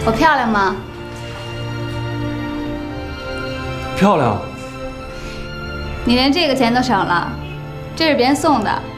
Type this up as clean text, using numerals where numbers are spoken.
我漂亮吗？ 漂亮。 你连这个钱都省了，这是别人送的。